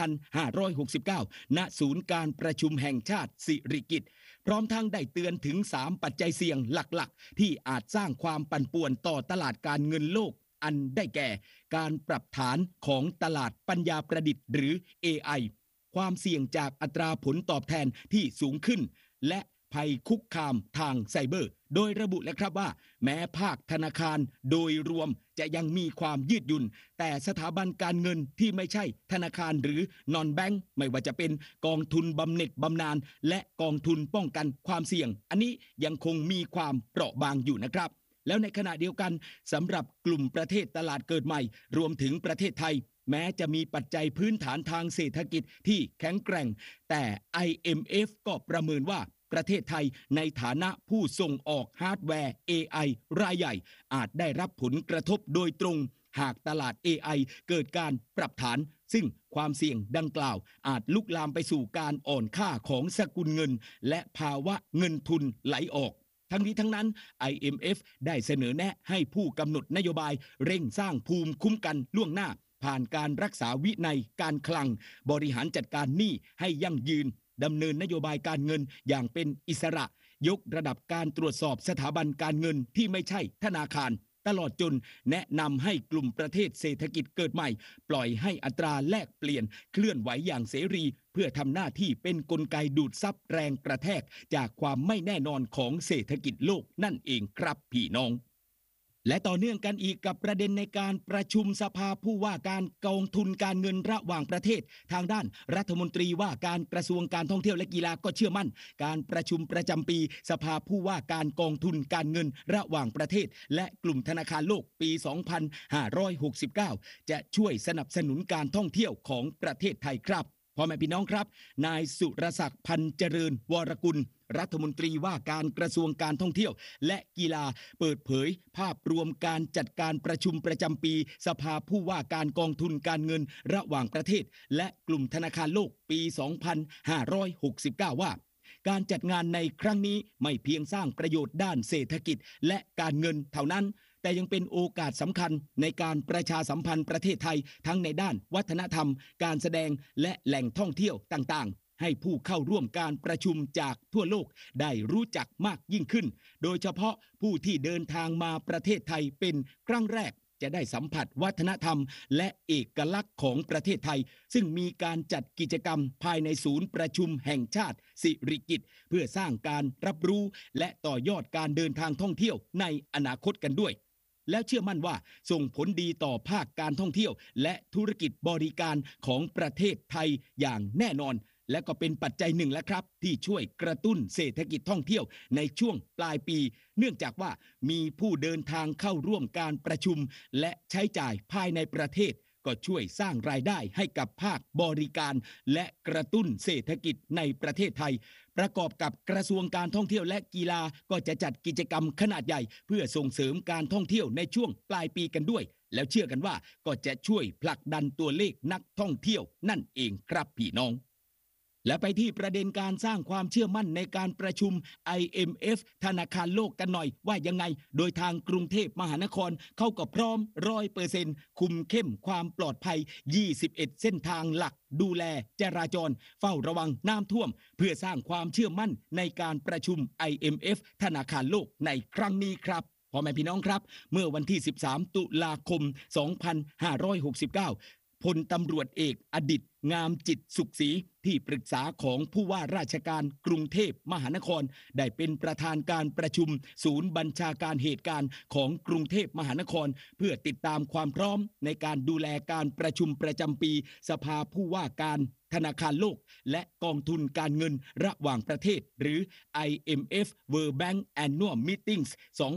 2569 ณ ศูนย์การประชุมแห่งชาติสิริกิติ์พร้อมทั้งได้เตือนถึง3ปัจจัยเสี่ยงหลักๆที่อาจสร้างความปั่นป่วนต่อตลาดการเงินโลกอันได้แก่การปรับฐานของตลาดปัญญาประดิษฐ์หรือ AI ความเสี่ยงจากอัตราผลตอบแทนที่สูงขึ้นและภัยคุกคามทางไซเบอร์โดยระบุแล้วครับว่าแม้ภาคธนาคารโดยรวมจะยังมีความยืดหยุ่นแต่สถาบันการเงินที่ไม่ใช่ธนาคารหรือนอนแบงก์ไม่ว่าจะเป็นกองทุนบำเหน็จบำนาญและกองทุนป้องกันความเสี่ยงอันนี้ยังคงมีความเปราะบางอยู่นะครับแล้วในขณะเดียวกันสำหรับกลุ่มประเทศตลาดเกิดใหม่รวมถึงประเทศไทยแม้จะมีปัจจัยพื้นฐานทางเศรษฐกิจที่แข็งแกร่งแต่ IMF ก็ประเมินว่าประเทศไทยในฐานะผู้ส่งออกฮาร์ดแวร์ AI รายใหญ่อาจได้รับผลกระทบโดยตรงหากตลาด AI เกิดการปรับฐานซึ่งความเสี่ยงดังกล่าวอาจลุกลามไปสู่การอ่อนค่าของสกุลเงินและภาวะเงินทุนไหลออกทั้งนี้ทั้งนั้น IMF ได้เสนอแนะให้ผู้กำหนดนโยบายเร่งสร้างภูมิคุ้มกันล่วงหน้าผ่านการรักษาวินัยการคลังบริหารจัดการหนี้ให้ยั่งยืนดำเนินนโยบายการเงินอย่างเป็นอิสระยกระดับการตรวจสอบสถาบันการเงินที่ไม่ใช่ธนาคารตลอดจนแนะนำให้กลุ่มประเทศเศรษฐกิจเกิดใหม่ปล่อยให้อัตราแลกเปลี่ยนเคลื่อนไหวอย่างเสรีเพื่อทำหน้าที่เป็นกลไกดูดซับแรงกระแทกจากความไม่แน่นอนของเศรษฐกิจโลกนั่นเองครับพี่น้องและต่อเนื่องกันอีกกับประเด็นในการประชุมสภาผู้ว่าการกองทุนการเงินระหว่างประเทศทางด้านรัฐมนตรีว่าการกระทรวงการท่องเที่ยวและกีฬาก็เชื่อมั่นการประชุมประจำปีสภาผู้ว่าการกองทุนการเงินระหว่างประเทศและกลุ่มธนาคารโลกปี 2569 จะช่วยสนับสนุนการท่องเที่ยวของประเทศไทยครับพ่อแม่พี่น้องครับนายสุรศักดิ์พันเจริญวรกุลรัฐมนตรีว่าการกระทรวงการท่องเที่ยวและกีฬาเปิดเผยภาพรวมการจัดการประชุมประจำปีสภาผู้ว่าการกองทุนการเงินระหว่างประเทศและกลุ่มธนาคารโลกปี 2569 ว่าการจัดงานในครั้งนี้ไม่เพียงสร้างประโยชน์ด้านเศรษฐกิจและการเงินเท่านั้นแต่ยังเป็นโอกาสสำคัญในการประชาสัมพันธ์ประเทศไทยทั้งในด้านวัฒนธรรมการแสดงและแหล่งท่องเที่ยวต่างๆให้ผู้เข้าร่วมการประชุมจากทั่วโลกได้รู้จักมากยิ่งขึ้นโดยเฉพาะผู้ที่เดินทางมาประเทศไทยเป็นครั้งแรกจะได้สัมผัสวัฒนธรรมและเอกลักษณ์ของประเทศไทยซึ่งมีการจัดกิจกรรมภายในศูนย์ประชุมแห่งชาติสิริกิติ์เพื่อสร้างการรับรู้และต่อยอดการเดินทางท่องเที่ยวในอนาคตกันด้วยแล้วเชื่อมั่นว่าส่งผลดีต่อภาคการท่องเที่ยวและธุรกิจบริการของประเทศไทยอย่างแน่นอนและก็เป็นปัจจัยหนึ่งแล้วครับที่ช่วยกระตุ้นเศรษฐกิจท่องเที่ยวในช่วงปลายปีเนื่องจากว่ามีผู้เดินทางเข้าร่วมการประชุมและใช้จ่ายภายในประเทศก็ช่วยสร้างรายได้ให้กับภาคบริการและกระตุ้นเศรษฐกิจในประเทศไทยประกอบกับกระทรวงการท่องเที่ยวและกีฬาก็จะจัดกิจกรรมขนาดใหญ่เพื่อส่งเสริมการท่องเที่ยวในช่วงปลายปีกันด้วยแล้วเชื่อกันว่าก็จะช่วยผลักดันตัวเลขนักท่องเที่ยวนั่นเองครับพี่น้องและไปที่ประเด็นการสร้างความเชื่อมั่นในการประชุม IMF ธนาคารโลกกันหน่อยว่ายังไงโดยทางกรุงเทพมหานครเขาก็พร้อม 100% คุมเข้มความปลอดภัย21เส้นทางหลักดูแลจราจรเฝ้าระวังน้ำท่วมเพื่อสร้างความเชื่อมั่นในการประชุม IMF ธนาคารโลกในครั้งนี้ครับพ่อแม่พี่น้องครับเมื่อวันที่13ตุลาคม2569พลตำรวจเอกอดิษฐ์งามจิตสุขศรีที่ปรึกษาของผู้ว่าราชการกรุงเทพมหานครได้เป็นประธานการประชุมศูนย์บัญชาการเหตุการณ์ของกรุงเทพมหานครเพื่อติดตามความพร้อมในการดูแลการประชุมประจำปีสภาผู้ว่าการธนาคารโลกและกองทุนการเงินระหว่างประเทศหรือ IMF World Bank Annual Meetings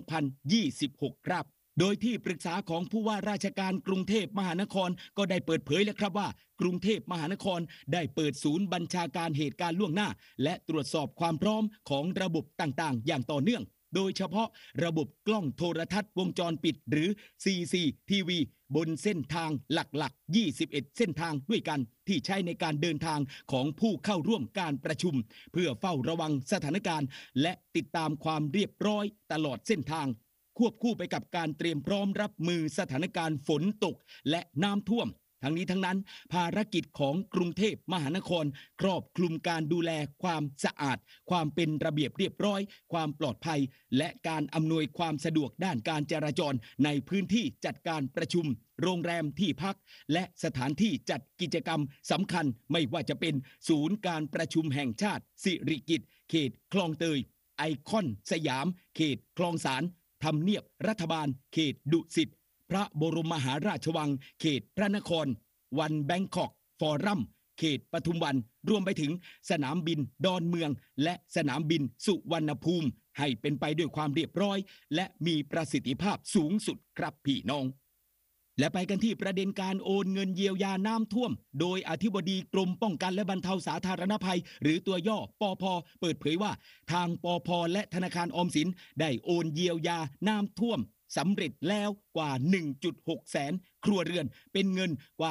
2026 ครับโดยที่ปรึกษาของผู้ว่าราชการกรุงเทพมหานครก็ได้เปิดเผยแล้วครับว่ากรุงเทพมหานครได้เปิดศูนย์บัญชาการเหตุการณ์ล่วงหน้าและตรวจสอบความพร้อมของระบบต่างๆอย่างต่อเนื่องโดยเฉพาะระบบกล้องโทรทัศน์วงจรปิดหรือ CCTV บนเส้นทางหลักๆ21เส้นทางด้วยกันที่ใช้ในการเดินทางของผู้เข้าร่วมการประชุมเพื่อเฝ้าระวังสถานการณ์และติดตามความเรียบร้อยตลอดเส้นทางควบคู่ไปกับการเตรียมพร้อมรับมือสถานการณ์ฝนตกและน้ำท่วมทั้งนี้ทั้งนั้นภารกิจของกรุงเทพมหานครครอบคลุมการดูแลความสะอาดความเป็นระเบียบเรียบร้อยความปลอดภัยและการอำนวยความสะดวกด้านการจราจรในพื้นที่จัดการประชุมโรงแรมที่พักและสถานที่จัดกิจกรรมสำคัญไม่ว่าจะเป็นศูนย์การประชุมแห่งชาติสิริกิติ์เขตคลองเตยไอคอนสยามเขตคลองสารทำเนียบรัฐบาลเขตดุสิตพระบรมมหาราชวังเขตพระนครวันแบงคอกฟอรัมเขตปทุมวันรวมไปถึงสนามบินดอนเมืองและสนามบินสุวรรณภูมิให้เป็นไปด้วยความเรียบร้อยและมีประสิทธิภาพสูงสุดครับพี่น้องและไปกันที่ประเด็นการโอนเงินเยียวยาน้ำท่วมโดยอธิบดีกรมป้องกันและบรรเทาสาธารณภัยหรือตัวย่อปภ.เปิดเผยว่าทางปภ.และธนาคารออมสินได้โอนเยียวยาน้ำท่วมสำเร็จแล้วกว่า 1.6 แสนครัวเรือนเป็นเงินกว่า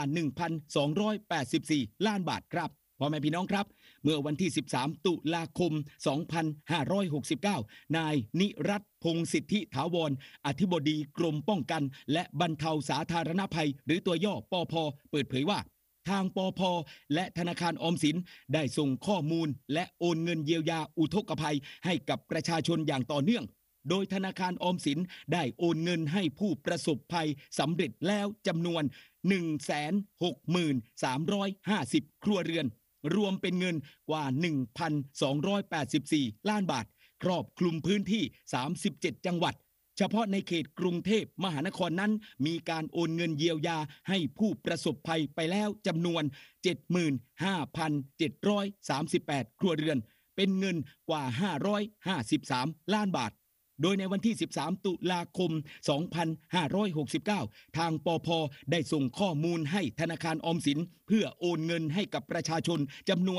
1,284 ล้านบาทครับพ่อแม่พี่น้องครับเมื่อวันที่13ตุลาคม2569นายนิรัตน์พงษ์สิทธิถาวรอธิบดีกรมป้องกันและบรรเทาสาธารณภัยหรือตัวย่อปภ.เปิดเผยว่าทางปภ.และธนาคารออมสินได้ส่งข้อมูลและโอนเงินเยียวยาอุทกภัยให้กับประชาชนอย่างต่อเนื่องโดยธนาคารออมสินได้โอนเงินให้ผู้ประสบภัยสำเร็จแล้วจำนวน 163,50 ครัวเรือนรวมเป็นเงินกว่า 1,284 ล้านบาทครอบคลุมพื้นที่37จังหวัดเฉพาะในเขตกรุงเทพมหานครนั้นมีการโอนเงินเยียวยาให้ผู้ประสบภัยไปแล้วจำนวน 75,738 ครัวเรือนเป็นเงินกว่า553 ล้านบาทโดยในวันที่ 13 ตุลาคม 2569 ทางปภ.ได้ส่งข้อมูลให้ธนาคารออมสินเพื่อโอนเงินให้กับประชาชนจำนวน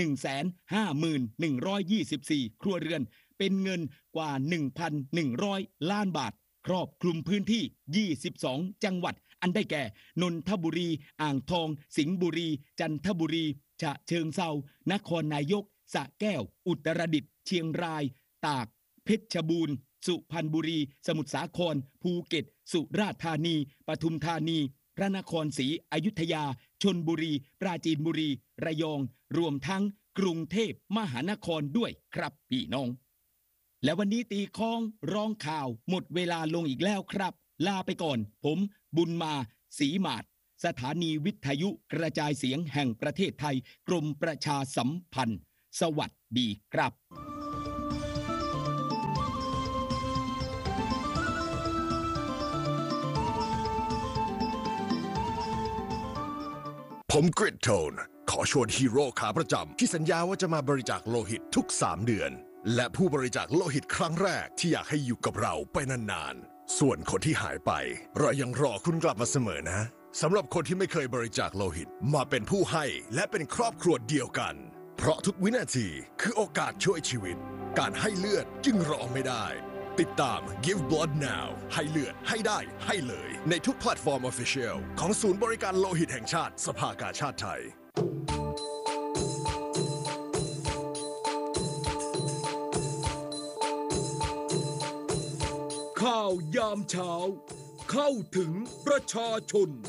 150,124 ครัวเรือนเป็นเงินกว่า 1,100 ล้านบาทครอบคลุมพื้นที่ 22 จังหวัดอันได้แก่นนทบุรีอ่างทองสิงห์บุรีจันทบุรีฉะเชิงเทรานครนายกสระแก้วอุตรดิตถ์เชียงรายตากเพชรบูรณ์สุพรรณบุรีสมุทรสาครภูเก็ตสุราษฎร์ธานีปทุมธานีพระนครศรีอยุธยาชลบุรีปราจีนบุรีระยองรวมทั้งกรุงเทพมหานครด้วยครับพี่น้องและวันนี้ตีคล้องร้องข่าวหมดเวลาลงอีกแล้วครับลาไปก่อนผมบุญมาศรีมาศสถานีวิทยุกระจายเสียงแห่งประเทศไทยกรมประชาสัมพันธ์สวัสดีครับผมกริดโทนขอชวนฮีโร่ขาประจำที่สัญญาว่าจะมาบริจาคโลหิตทุก3 เดือนและผู้บริจาคโลหิตครั้งแรกที่อยากให้อยู่กับเราไปนานๆส่วนคนที่หายไปเรายังรอคุณกลับมาเสมอนะสำหรับคนที่ไม่เคยบริจาคโลหิตมาเป็นผู้ให้และเป็นครอบครัวเดียวกันเพราะทุกวินาทีคือโอกาสช่วยชีวิตการให้เลือดจึงรอไม่ได้ติดตาม Give Blood Now ให้เลือดให้ได้ให้เลยในทุกแพลตฟอร์ม Official ของศูนย์บริการโลหิตแห่งชาติสภากาชาติไทยข่าวยามเช้าเข้าถึงประชาชน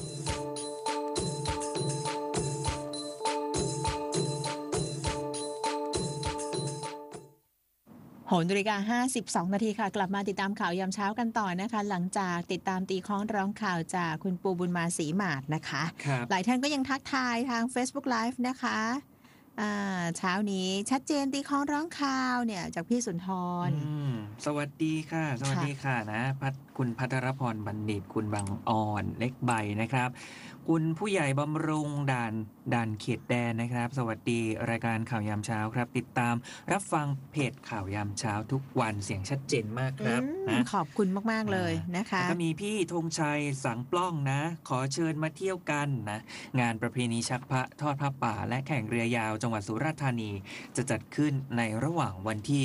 6:52 นาทีค่ะกลับมาติดตามข่าวยามเช้ากันต่อนะคะหลังจากติดตามตีคล้องร้องข่าวจากคุณปูบุญมาศรีมาศนะคะหลายท่านก็ยังทักทายทาง Facebook Live นะคะเช้านี้ชัดเจนตีคล้องร้องข่าวเนี่ยจากพี่สุนทรสวัสดีค่ะสวัสดีค่ะนะคุณภัทรพรบัณฑิตคุณบางอ่อนเล็กใบนะครับคุณผู้ใหญ่บำรุงด่านเขตแดนนะครับสวัสดีรายการข่าวยามเช้าครับติดตามรับฟังเพจข่าวยามเช้าทุกวันเสียงชัดเจนมากครับนะขอบคุณมากๆเลยนะคะแล้วก็มีพี่ธงชัยสังปล้องนะขอเชิญมาเที่ยวกันนะงานประเพณีชักพระทอดผ้าป่าและแข่งเรือยาวจังหวัดสุราษฎร์ธานีจะจัดขึ้นในระหว่างวันที่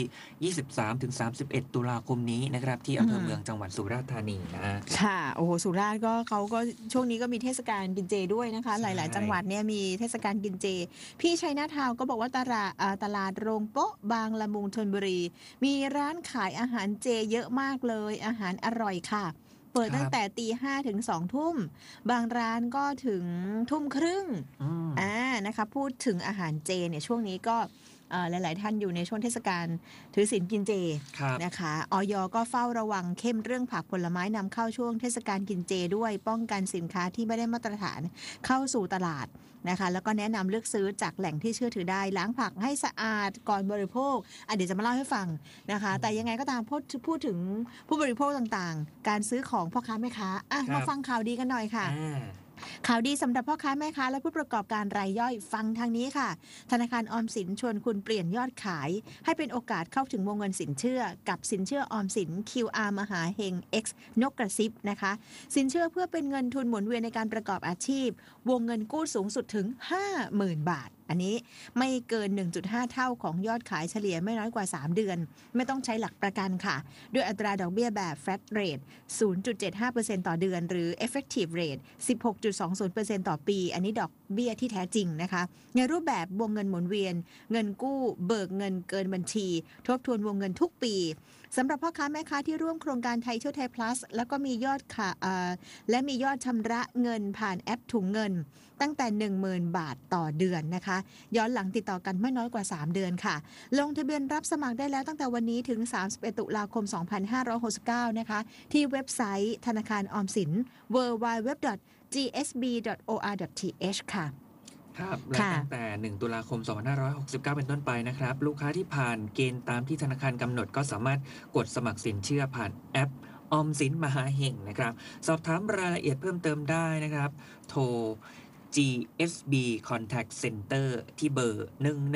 23-31 ตุลาคมนี้นะครับที่อำเภอเมืองจังหวัดสุราษฎร์ธานีนะค่ะโอ้โหสุราษฎร์ก็เขาก็ช่วงนี้ก็มีเทศกาลกินเจด้วยนะคะหลายๆจังหวัดเนี่ยมีเทศกาลกินเจพี่ชัยนาทาวก็บอกว่าตลาดโรงโป๊ะบางละมุงชลบุรีมีร้านขายอาหารเจเยอะมากเลยอาหารอร่อยค่ะเปิดตั้งแต่ 5:00 ถึง 20:00 นบางร้านก็ถึง 20:30 นนะคะพูดถึงอาหารเจเนี่ยช่วงนี้ก็หลายๆท่านอยู่ในช่วงเทศกาลถือศีลกินเจนะคะอย.ก็เฝ้าระวังเข้มเรื่องผักผลไม้นำเข้าช่วงเทศกาลกินเจด้วยป้องกันสินค้าที่ไม่ได้มาตรฐานเข้าสู่ตลาดนะคะแล้วก็แนะนำเลือกซื้อจากแหล่งที่เชื่อถือได้ล้างผักให้สะอาดก่อนบริโภคเดี๋ยวจะมาเล่าให้ฟังนะคะแต่ยังไงก็ตามพูดถึงผู้บริโภคต่างๆการซื้อของพ่อค้าแม่ค้ามาฟังข่าวดีกันหน่อยค่ะข่าวดีสำหรับพ่อค้าแม่ค้าและผู้ประกอบการรายย่อยฟังทางนี้ค่ะธนาคารออมสินชวนคุณเปลี่ยนยอดขายให้เป็นโอกาสเข้าถึงวงเงินสินเชื่อกับสินเชื่อออมสิน QR มหาเฮง X นกกระซิบนะคะสินเชื่อเพื่อเป็นเงินทุนหมุนเวียนในการประกอบอาชีพวงเงินกู้สูงสุดถึง 50,000 บาทอันนี้ไม่เกิน 1.5 เท่าของยอดขายเฉลี่ยไม่น้อยกว่า3 เดือนไม่ต้องใช้หลักประกันค่ะด้วยอัตราดอกเบี้ยแบบ flat rate 0.75% ต่อเดือนหรือ effective rate 16.20% ต่อปีอันนี้ดอกเบี้ยที่แท้จริงนะคะในรูปแบบวงเงินหมุนเวียนเงินกู้เบิกเงินเกินบัญชีทบทวนวงเงินทุกปีสำหรับพ่อค้าแม่ค้าที่ร่วมโครงการไทยช่วยไทย plus แล้วก็มียอดชำระเงินผ่านแอปถุงเงินตั้งแต่ 10,000 บาทต่อเดือนนะคะย้อนหลังติดต่อกันไม่น้อยกว่า3 เดือนค่ะลงทะเบียนรับสมัครได้แล้วตั้งแต่วันนี้ถึง31 ตุลาคม 2569นะคะที่เว็บไซต์ธนาคารออมสิน www.gsb.or.th ค่ะครับและตั้งแต่1 ตุลาคม 2569 เป็นต้นไปนะครับลูกค้าที่ผ่านเกณฑ์ตามที่ธนาคารกำหนดก็สามารถกดสมัครสินเชื่อผ่านแอปออมสินมหาเห่งนะครับสอบถามรายละเอียดเพิ่มเติมได้นะครับโทร GSB Contact Center ที่เบอร์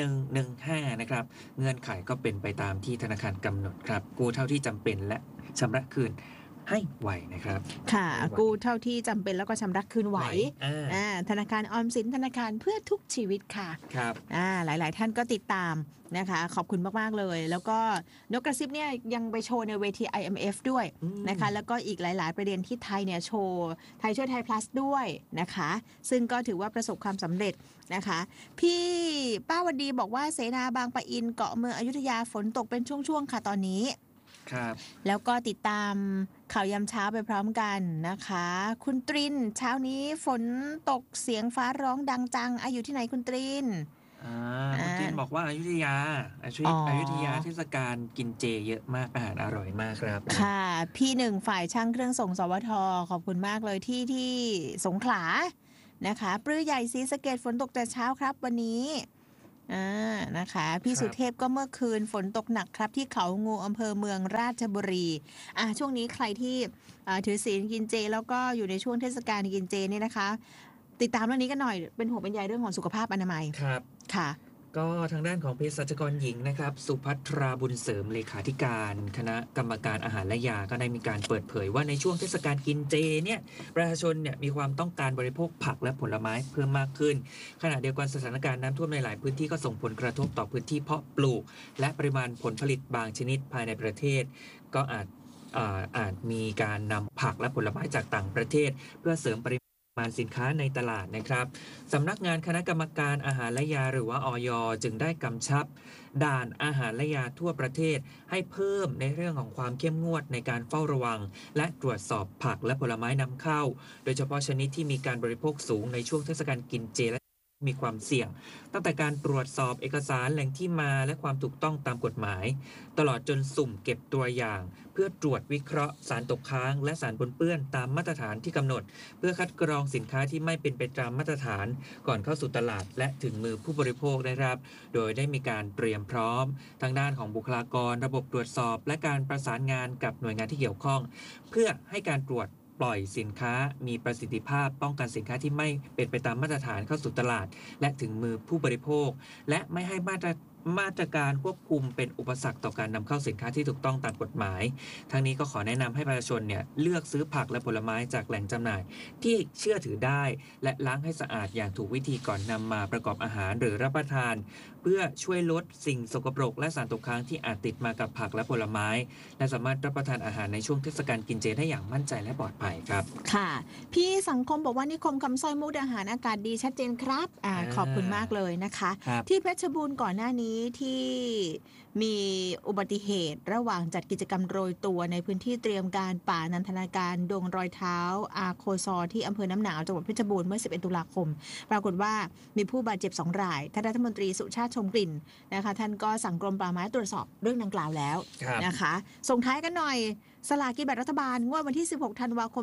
1115 นะครับเงื่อนไขก็เป็นไปตามที่ธนาคารกำหนดครับกู้เท่าที่จำเป็นและชำระคืนให้ไหวนะครับค่ะกู้เท่าที่จำเป็นแล้วก็ชำระคืนไหวธนาคารออมสินธนาคารเพื่อทุกชีวิตค่ะครับหลายๆท่านก็ติดตามนะคะขอบคุณมากๆเลยแล้วก็นกกระซิบเนี่ยยังไปโชว์ในเวที IMF ด้วยนะคะแล้วก็อีกหลายๆประเด็นที่ไทยเนี่ยโชว์ไทยช่วยไทย plus ด้วยนะคะซึ่งก็ถือว่าประสบความสำเร็จนะคะพี่ป้าวดีบอกว่าเสนาบางปะอินเกาะเมืองอยุธยาฝนตกเป็นช่วงๆค่ะตอนนี้แล้วก็ติดตามข่าวยามเช้าไปพร้อมกันนะคะคุณตรินเช้านี้ฝนตกเสียงฟ้าร้องดังจังอยู่ที่ไหนคุณตรินคุณตรินบอกว่าอยุธยาเทศกาลกินเจเยอะมากอาหารอร่อยมากครับค่ะพี่หนึ่งฝ่ายช่างเครื่องส่งสวทขอบคุณมากเลยที่สงขลานะคะปรือใหญ่ศรีสะเกษฝนตกแต่เช้าครับวันนี้นะคะพี่สุเทพก็เมื่อคืนฝนตกหนักครับที่เขางูอำเภอเมืองราชบุรีช่วงนี้ใครที่ถือศีลกินเจแล้วก็อยู่ในช่วงเทศกาลกินเจเนี่ยนะคะติดตามเรื่องนี้กันหน่อยเป็นห่วงเป็นใยเรื่องของสุขภาพอนามัยครับค่ะก็ทางด้านของเภสัชกรหญิงนะครับสุภัทราบุญเสริมเลขาธิการคณะกรรมการอาหารและยาก็ได้มีการเปิดเผยว่าในช่วงเทศกาลกินเจเนี่ยประชาชนเนี่ยมีความต้องการบริโภคผักและผลไม้เพิ่มมากขึ้นขณะเดียวกันสถานการณ์น้ำท่วมในหลายพื้นที่ก็ส่งผลกระทบต่อพื้นที่เพาะปลูกและปริมาณผลผลิตบางชนิดภายในประเทศก็อาจมีการนำผักและผลไม้จากต่างประเทศเพื่อเสริมปริมาณสินค้าในตลาดนะครับสำนักงานคณะกรรมการอาหารและยาหรือว่าอย.จึงได้กำชับด่านอาหารและยาทั่วประเทศให้เพิ่มในเรื่องของความเข้มงวดในการเฝ้าระวังและตรวจสอบผักและผลไม้นำเข้าโดยเฉพาะชนิดที่มีการบริโภคสูงในช่วงเทศกาลกินเจและมีความเสี่ยงตั้งแต่การตรวจสอบเอกสารแหล่งที่มาและความถูกต้องตามกฎหมายตลอดจนสุ่มเก็บตัวอย่างเพื่อตรวจวิเคราะห์สารตกค้างและสารปนเปื้อนตามมาตรฐานที่กำหนดเพื่อคัดกรองสินค้าที่ไม่เป็นไปตามมาตรฐานก่อนเข้าสู่ตลาดและถึงมือผู้บริโภคนะครับโดยได้มีการเตรียมพร้อมทางด้านของบุคลากรระบบตรวจสอบและการประสานงานกับหน่วยงานที่เกี่ยวข้องเพื่อให้การตรวจปล่อยสินค้ามีประสิทธิภาพป้องกันสินค้าที่ไม่เป็นไปตามมาตรฐานเข้าสู่ตลาดและถึงมือผู้บริโภคและไม่ให้มาตรการควบคุมเป็นอุปสรรคต่อการนำเข้าสินค้าที่ถูกต้องตามกฎหมายทั้งนี้ก็ขอแนะนำให้ประชาชนเนี่ยเลือกซื้อผักและผลไม้จากแหล่งจำหน่ายที่เชื่อถือได้และล้างให้สะอาดอย่างถูกวิธีก่อนนำมาประกอบอาหารหรือรับประทานเพื่อช่วยลดสิ่งสกปรกและสารตกค้างที่อาจติดมากับผักและผลไม้และสามารถรับประทานอาหารในช่วงเทศกาลกินเจได้อย่างมั่นใจและปลอดภัยครับค่ะพี่สังคมบอกว่านิคมคำสร้อยมุกดาหารอากาศดีชัดเจนครับขอบคุณมากเลยนะคะที่เพชรบูรณ์ก่อนหน้านี้ที่มีอุบัติเหตุระหว่างจัดกิจกรรมโรยตัวในพื้นที่เตรียมการป่านันทนาการดงรอยเท้าอาโคซอที่อำเภอน้ำหนาวจังหวัดเพชรบูรณ์เมื่อ11ตุลาคมปรากฏว่ามีผู้บาดเจ็บ2รายท่านรัฐมนตรีสุชาติชมกลิ่นนะคะท่านก็สั่งกรมป่าไม้ตรวจสอบเรื่องดังกล่าวแล้วนะคะส่งท้ายกันหน่อยสลากกินแบ่งรัฐบาลงวดวันที่16ธันวาคม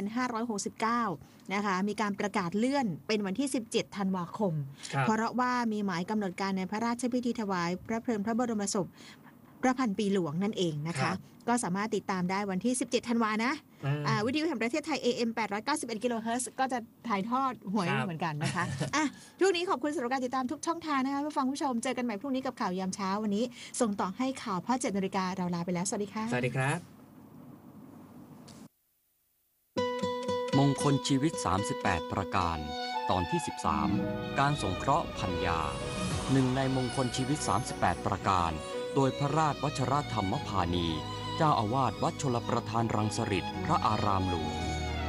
2569นะคะมีการประกาศเลื่อนเป็นวันที่17ธันวาคมเพราะว่ามีหมายกำหนดการในพระราชพิธีถวายพระเพลิงพระบรมศพพระพันปีหลวงนั่นเองนะคะก็สามารถติดตามได้วันที่17ธันวานะวิทยุแห่งประเทศไทย AM 891 กิโลเฮิรตซ์ก็จะถ่ายทอดหวยเหมือนกันนะคะช่วงนี้ขอบคุณสำหรับการติดตามทุกช่องทางนะคะผู้ฟังผู้ชมเจอกันใหม่พรุ่งนี้กับข่าวยามเช้าวันนี้ส่งต่อให้ข่าวพ่อ7 นาฬิกาเราลาไปแล้วสวัสดีค่ะสวัสดีครับมงคลชีวิต38ประการตอนที่13การสงเคราะห์พัญญาหนึ่งในมงคลชีวิต38ประการโดยพระราชวชรธรรมพานีเจ้าอาวาสวัดชลประทานรังสฤษพระอารามหลวง